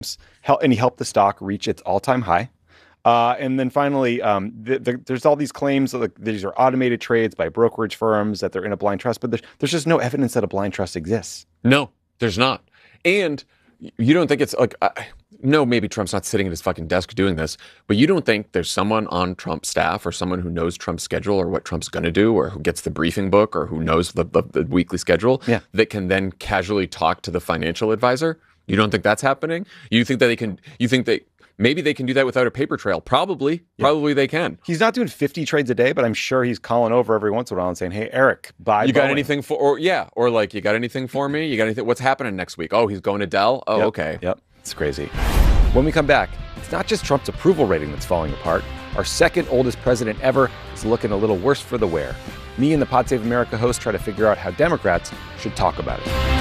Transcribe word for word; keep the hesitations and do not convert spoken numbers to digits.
help, and he helped the stock reach its all-time high. Uh, and then finally, um, the, the, there's all these claims that like, these are automated trades by brokerage firms, that they're in a blind trust, but there's, there's just no evidence that a blind trust exists. No, there's not. And you don't think it's like, uh, no, maybe Trump's not sitting at his fucking desk doing this, but you don't think there's someone on Trump's staff or someone who knows Trump's schedule or what Trump's going to do or who gets the briefing book or who knows the, the, the weekly schedule yeah. that can then casually talk to the financial advisor? You don't think that's happening? You think that they can, you think that maybe they can do that without a paper trail? Probably. Yeah. Probably they can. He's not doing fifty trades a day, but I'm sure he's calling over every once in a while and saying, hey, Eric, buy You Boeing. got anything for, or yeah, or like, you got anything for me? You got anything? What's happening next week? Oh, he's going to Dell? Oh, yep. okay. Yep. It's crazy. When we come back, it's not just Trump's approval rating that's falling apart. Our second oldest president ever is looking a little worse for the wear. Me and the Pod Save America host try to figure out how Democrats should talk about it.